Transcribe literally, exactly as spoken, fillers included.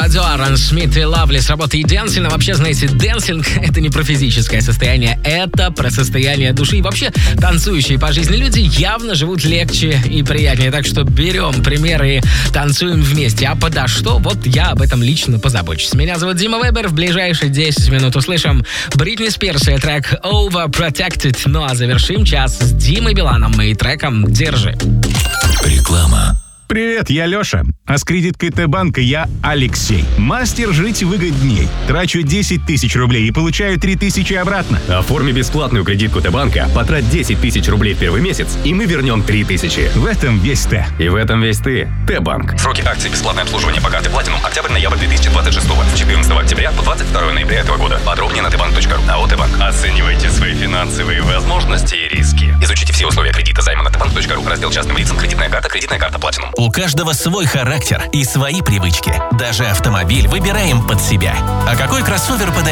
радио Аарон Смит и Лавли с работой Dancing. А вообще, знаете, дэнсинг — это не про физическое состояние, это про состояние души. И вообще, танцующие по жизни люди явно живут легче и приятнее. Так что берем примеры и танцуем вместе. А подо что? Вот я об этом лично позабочусь. Меня зовут Дима Вебер. В ближайшие десять минут услышим Бритни Спирс и трек Overprotected. Ну а завершим час с Димой Биланом и треком «Держи». Реклама. Привет, я Леша, а с кредиткой Т-банка я Алексей. Мастер жить выгодней. Трачу десять тысяч рублей и получаю три тысячи обратно. Оформи бесплатную кредитку Т-банка, потрать десять тысяч рублей в первый месяц, и мы вернем три тысячи. В этом весь Т. И в этом весь ты. Т-банк. Сроки акций бесплатное обслуживание по карте Platinum октябрь-ноябрь две тысячи двадцать шестого с четырнадцатого октября по двадцать второго ноября этого года. Подробнее на тбанк точка ру. АО «Т-банк». Оценивайте свои финансовые возможности и риски. Изучите все условия кредита займа на тбанк точка ру. Раздел частным лицам. Кредитная карта. Кредитная карта Platinum. У каждого свой характер и свои привычки. Даже автомобиль выбираем под себя. А какой кроссовер подойдет?